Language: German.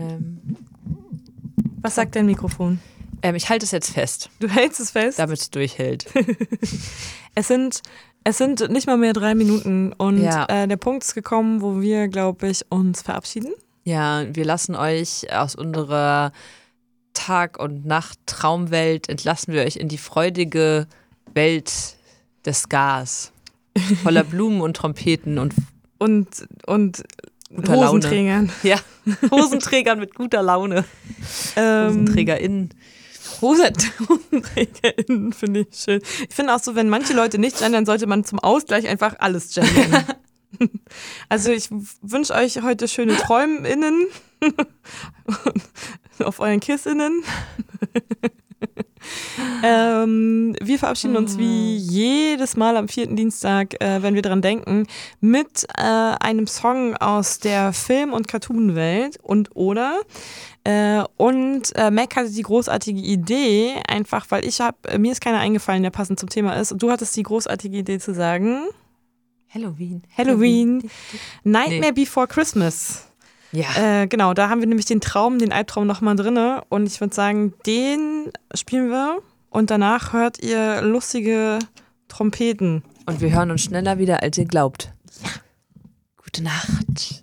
Was sagt dein Mikrofon? Ich halte es jetzt fest. Du hältst es fest? Damit es durchhält. Es sind nicht mal mehr 3 Minuten und der Punkt ist gekommen, wo wir, glaube ich, uns verabschieden. Ja, wir lassen euch aus unserer Tag- und Nacht-Traumwelt, entlassen wir euch in die freudige Welt des Skars. Voller Blumen und Trompeten und guter Hosenträgern. Laune. Ja, Hosenträgern mit guter Laune. HosenträgerInnen. HosenträgerInnen finde ich schön. Ich finde auch so, wenn manche Leute nicht gendern, sollte man zum Ausgleich einfach alles gendern. Also ich wünsche euch heute schöne TräumInnen auf euren KissInnen. Wir verabschieden uns wie jedes Mal am 4. Dienstag, wenn wir dran denken, mit einem Song aus der Film- und Cartoon-Welt und Mac hatte die großartige Idee, einfach weil mir ist keiner eingefallen, der passend zum Thema ist, und du hattest die großartige Idee zu sagen Halloween. Nightmare Before Christmas. Ja. Genau, da haben wir nämlich den Albtraum nochmal drin. Und ich würde sagen, den spielen wir und danach hört ihr lustige Trompeten. Und wir hören uns schneller wieder, als ihr glaubt. Ja. Gute Nacht.